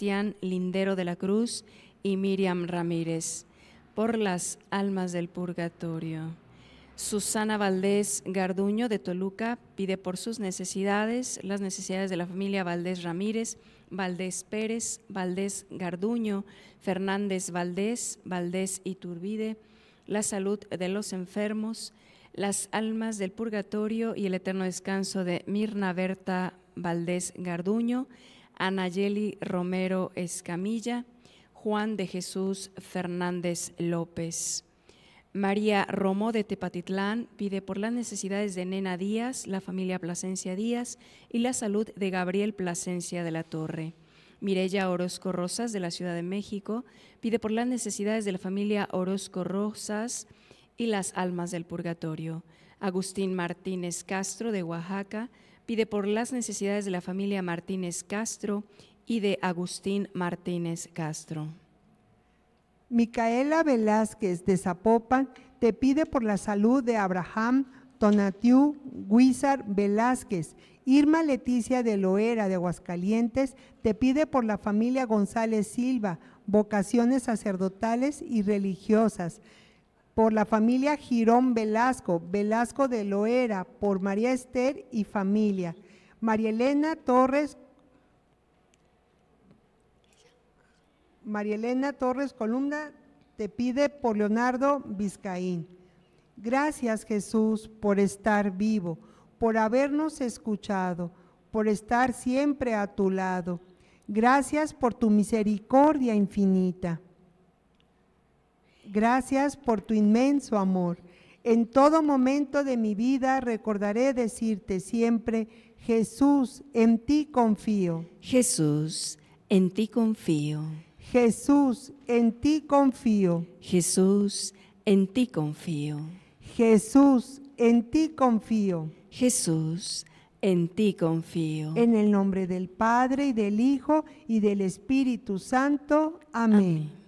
Sebastián Lindero de la Cruz y Miriam Ramírez, por las almas del purgatorio. Susana Valdés Garduño de Toluca pide por sus necesidades, las necesidades de la familia Valdés Ramírez, Valdés Pérez, Valdés Garduño, Fernández Valdés, Valdés Iturbide, la salud de los enfermos, las almas del purgatorio y el eterno descanso de Mirna Berta Valdés Garduño, Anayeli Romero Escamilla, Juan de Jesús Fernández López. María Romo de Tepatitlán pide por las necesidades de Nena Díaz, la familia Plasencia Díaz y la salud de Gabriel Plasencia de la Torre. Mireya Orozco Rosas de la Ciudad de México pide por las necesidades de la familia Orozco Rosas y las almas del purgatorio. Agustín Martínez Castro de Oaxaca pide por las necesidades de la familia Martínez Castro y de Agustín Martínez Castro. Micaela Velázquez de Zapopan te pide por la salud de Abraham Tonatiu Guizar Velázquez. Irma Leticia de Loera de Aguascalientes te pide por la familia González Silva, vocaciones sacerdotales y religiosas. Por la familia Girón Velasco, Velasco de Loera, por María Esther y familia. María Elena Torres Columna te pide por Leonardo Vizcaín. Gracias, Jesús, por estar vivo, por habernos escuchado, por estar siempre a tu lado. Gracias por tu misericordia infinita. Gracias por tu inmenso amor. En todo momento de mi vida recordaré decirte siempre: Jesús, en ti confío. Jesús, en ti confío. Jesús, en ti confío. Jesús, en ti confío. Jesús, en ti confío. Jesús, en ti confío. En el nombre del Padre, y del Hijo, y del Espíritu Santo. Amén.